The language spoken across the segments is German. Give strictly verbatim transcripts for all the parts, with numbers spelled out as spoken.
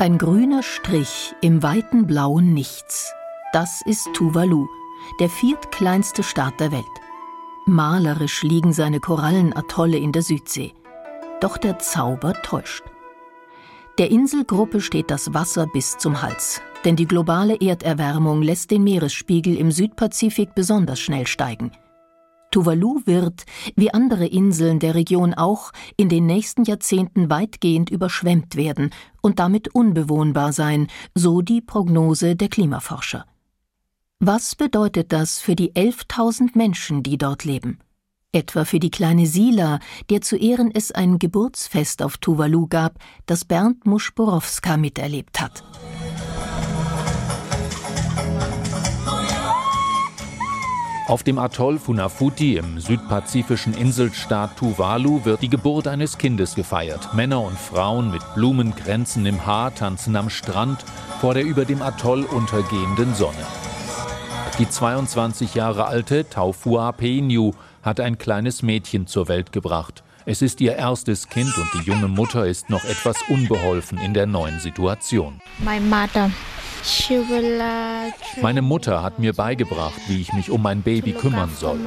Ein grüner Strich im weiten blauen Nichts. Das ist Tuvalu, der viertkleinste Staat der Welt. Malerisch liegen seine Korallenatolle in der Südsee. Doch der Zauber täuscht. Der Inselgruppe steht das Wasser bis zum Hals, denn die globale Erderwärmung lässt den Meeresspiegel im Südpazifik besonders schnell steigen. Tuvalu wird, wie andere Inseln der Region auch, in den nächsten Jahrzehnten weitgehend überschwemmt werden und damit unbewohnbar sein, so die Prognose der Klimaforscher. Was bedeutet das für die elftausend Menschen, die dort leben? Etwa für die kleine Sila, der zu Ehren es ein Geburtsfest auf Tuvalu gab, das Bernd Muschborowska miterlebt hat. Auf dem Atoll Funafuti im südpazifischen Inselstaat Tuvalu wird die Geburt eines Kindes gefeiert. Männer und Frauen mit Blumenkränzen im Haar tanzen am Strand vor der über dem Atoll untergehenden Sonne. Die zweiundzwanzig Jahre alte Taufua Peenyu hat ein kleines Mädchen zur Welt gebracht. Es ist ihr erstes Kind und die junge Mutter ist noch etwas unbeholfen in der neuen Situation. My mother. Meine Mutter hat mir beigebracht, wie ich mich um mein Baby kümmern soll.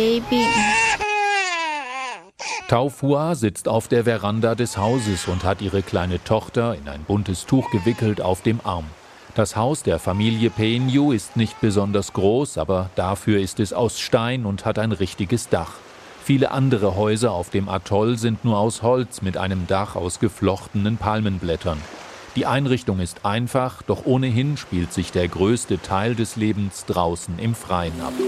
Taufua sitzt auf der Veranda des Hauses und hat ihre kleine Tochter in ein buntes Tuch gewickelt auf dem Arm. Das Haus der Familie Peenyu ist nicht besonders groß, aber dafür ist es aus Stein und hat ein richtiges Dach. Viele andere Häuser auf dem Atoll sind nur aus Holz mit einem Dach aus geflochtenen Palmenblättern. Die Einrichtung ist einfach, doch ohnehin spielt sich der größte Teil des Lebens draußen im Freien ab.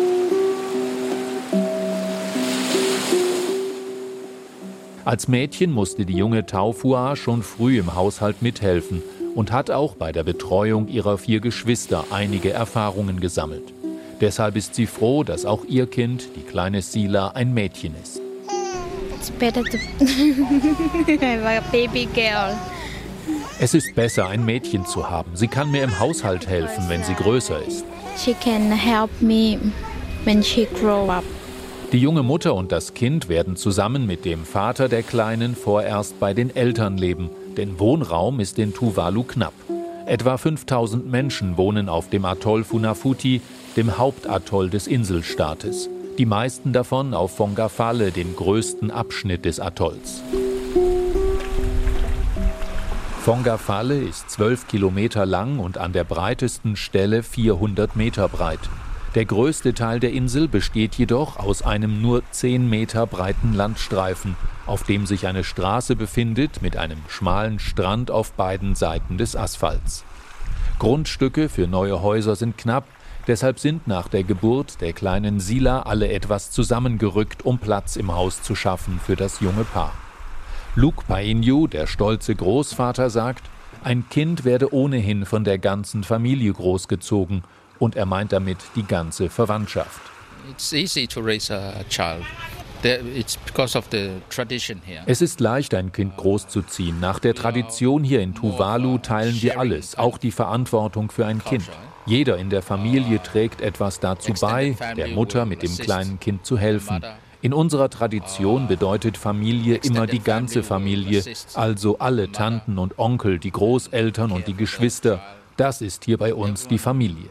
Als Mädchen musste die junge Taufua schon früh im Haushalt mithelfen und hat auch bei der Betreuung ihrer vier Geschwister einige Erfahrungen gesammelt. Deshalb ist sie froh, dass auch ihr Kind, die kleine Sila, ein Mädchen ist. It's better to have a baby girl. Es ist besser, ein Mädchen zu haben. Sie kann mir im Haushalt helfen, wenn sie größer ist. She can help me when she grow up. Die junge Mutter und das Kind werden zusammen mit dem Vater der Kleinen vorerst bei den Eltern leben, denn Wohnraum ist in Tuvalu knapp. Etwa fünftausend Menschen wohnen auf dem Atoll Funafuti, dem Hauptatoll des Inselstaates. Die meisten davon auf Fongafale, dem größten Abschnitt des Atolls. Fongafale ist zwölf Kilometer lang und an der breitesten Stelle vierhundert Meter breit. Der größte Teil der Insel besteht jedoch aus einem nur zehn Meter breiten Landstreifen, auf dem sich eine Straße befindet mit einem schmalen Strand auf beiden Seiten des Asphalts. Grundstücke für neue Häuser sind knapp, deshalb sind nach der Geburt der kleinen Sila alle etwas zusammengerückt, um Platz im Haus zu schaffen für das junge Paar. Luke Paenyu, der stolze Großvater, sagt, ein Kind werde ohnehin von der ganzen Familie großgezogen und er meint damit die ganze Verwandtschaft. It's easy to raise a child. It's because of the tradition here. Es ist leicht, ein Kind großzuziehen. Nach der Tradition hier in Tuvalu teilen wir alles, auch die Verantwortung für ein Kind. Jeder in der Familie trägt etwas dazu bei, der Mutter mit dem kleinen Kind zu helfen. In unserer Tradition bedeutet Familie immer die ganze Familie, also alle Tanten und Onkel, die Großeltern und die Geschwister. Das ist hier bei uns die Familie.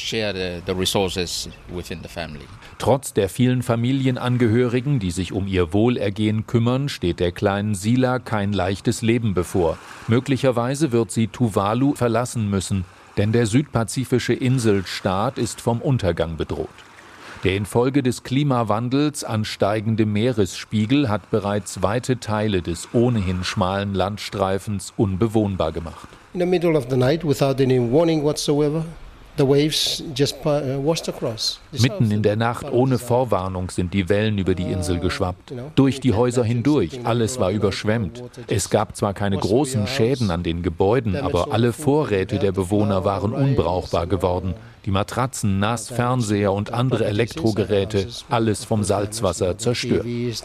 Trotz der vielen Familienangehörigen, die sich um ihr Wohlergehen kümmern, steht der kleinen Sila kein leichtes Leben bevor. Möglicherweise wird sie Tuvalu verlassen müssen, denn der südpazifische Inselstaat ist vom Untergang bedroht. Der infolge des Klimawandels ansteigende Meeresspiegel hat bereits weite Teile des ohnehin schmalen Landstreifens unbewohnbar gemacht. In the middle of the night, without any warning whatsoever, the waves just washed across. Mitten in der Nacht ohne Vorwarnung sind die Wellen über die Insel geschwappt. Durch die Häuser hindurch, alles war überschwemmt. Es gab zwar keine großen Schäden an den Gebäuden, aber alle Vorräte der Bewohner waren unbrauchbar geworden. Die Matratzen, nass, Fernseher und andere Elektrogeräte, alles vom Salzwasser zerstört. Wir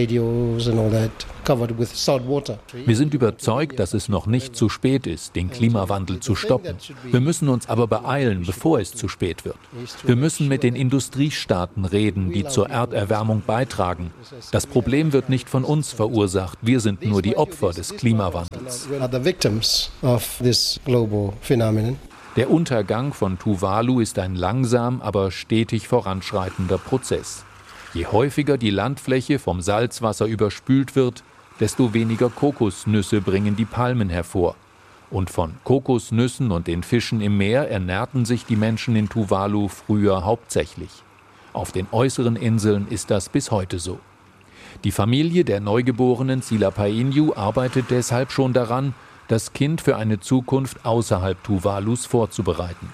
sind überzeugt, dass es noch nicht zu spät ist, den Klimawandel zu stoppen. Wir müssen uns aber beeilen, bevor es zu spät wird. Wir müssen mit den Industriestaaten reden, die zur Erderwärmung beitragen. Das Problem wird nicht von uns verursacht. Wir sind nur die Opfer des Klimawandels. Der Untergang von Tuvalu ist ein langsam, aber stetig voranschreitender Prozess. Je häufiger die Landfläche vom Salzwasser überspült wird, desto weniger Kokosnüsse bringen die Palmen hervor. Und von Kokosnüssen und den Fischen im Meer ernährten sich die Menschen in Tuvalu früher hauptsächlich. Auf den äußeren Inseln ist das bis heute so. Die Familie der neugeborenen Silapainyu arbeitet deshalb schon daran, das Kind für eine Zukunft außerhalb Tuvalus vorzubereiten.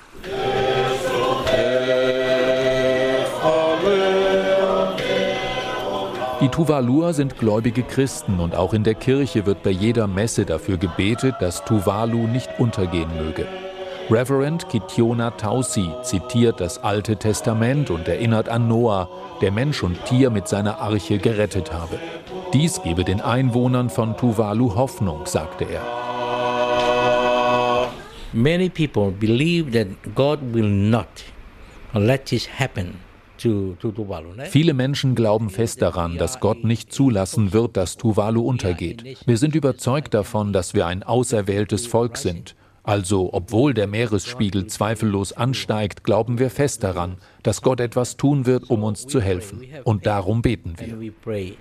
Die Tuvaluer sind gläubige Christen und auch in der Kirche wird bei jeder Messe dafür gebetet, dass Tuvalu nicht untergehen möge. Reverend Kitiona Tausi zitiert das Alte Testament und erinnert an Noah, der Mensch und Tier mit seiner Arche gerettet habe. Dies gebe den Einwohnern von Tuvalu Hoffnung, sagte er. Many people believe that God will not let this happen. Viele Menschen glauben fest daran, dass Gott nicht zulassen wird, dass Tuvalu untergeht. Wir sind überzeugt davon, dass wir ein auserwähltes Volk sind. Also, obwohl der Meeresspiegel zweifellos ansteigt, glauben wir fest daran, dass Gott etwas tun wird, um uns zu helfen. Und darum beten wir.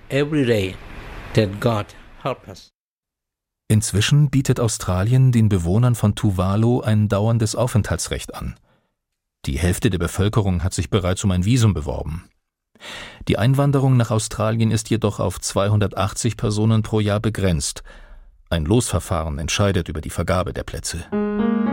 Inzwischen bietet Australien den Bewohnern von Tuvalu ein dauerndes Aufenthaltsrecht an. Die Hälfte der Bevölkerung hat sich bereits um ein Visum beworben. Die Einwanderung nach Australien ist jedoch auf zweihundertachtzig Personen pro Jahr begrenzt. Ein Losverfahren entscheidet über die Vergabe der Plätze.